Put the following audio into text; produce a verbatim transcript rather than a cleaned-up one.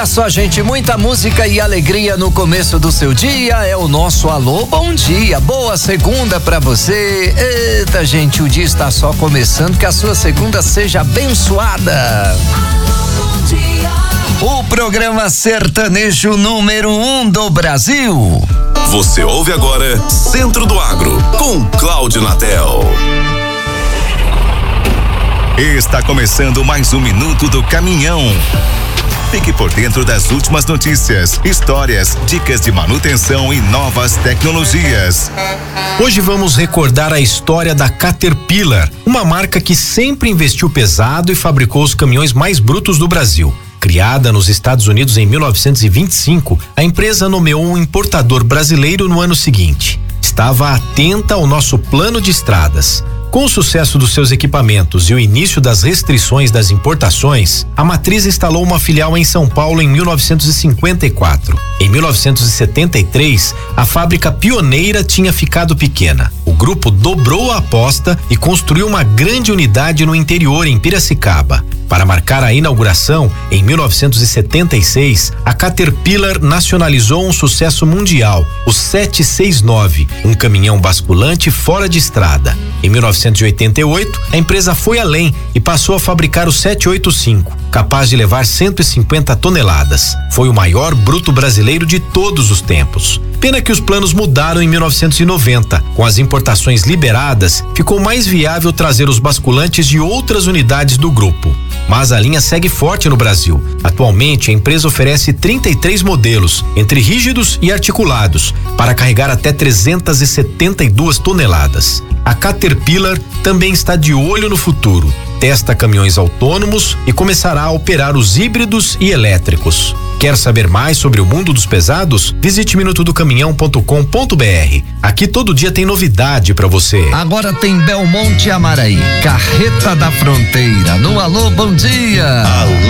Olha só, gente, muita música e alegria no começo do seu dia. É o nosso alô, bom dia, boa segunda pra você. Eita, gente, o dia está só começando, que a sua segunda seja abençoada. Alô, bom dia. O programa sertanejo número um do Brasil. Você ouve agora Centro do Agro, com Cláudio Natel. Está começando mais um Minuto do Caminhão. Fique por dentro das últimas notícias, histórias, dicas de manutenção e novas tecnologias. Hoje vamos recordar a história da Caterpillar, uma marca que sempre investiu pesado e fabricou os caminhões mais brutos do Brasil. Criada nos Estados Unidos em mil novecentos e vinte e cinco, a empresa nomeou um importador brasileiro no ano seguinte. Estava atenta ao nosso plano de estradas. Com o sucesso dos seus equipamentos e o início das restrições das importações, a matriz instalou uma filial em São Paulo em mil novecentos e cinquenta e quatro. Em mil novecentos e setenta e três, a fábrica pioneira tinha ficado pequena. O grupo dobrou a aposta e construiu uma grande unidade no interior, em Piracicaba. Para marcar a inauguração, em mil novecentos e setenta e seis, a Caterpillar nacionalizou um sucesso mundial, o sete seis nove, um caminhão basculante fora de estrada. Em mil novecentos e oitenta e oito, a empresa foi além e passou a fabricar o sete oito cinco, capaz de levar cento e cinquenta toneladas. Foi o maior bruto brasileiro de todos os tempos. Pena que os planos mudaram em mil novecentos e noventa. Com as importações liberadas, ficou mais viável trazer os basculantes de outras unidades do grupo. Mas a linha segue forte no Brasil. Atualmente, a empresa oferece trinta e três modelos, entre rígidos e articulados, para carregar até trezentas e setenta e duas toneladas. A Caterpillar também está de olho no futuro. Testa caminhões autônomos e começará a operar os híbridos e elétricos. Quer saber mais sobre o mundo dos pesados? Visite minuto do caminhão ponto com ponto br. Aqui todo dia tem novidade para você. Agora tem Belmonte Amaraí, Carreta da Fronteira, no Alô, bom dia. Alô,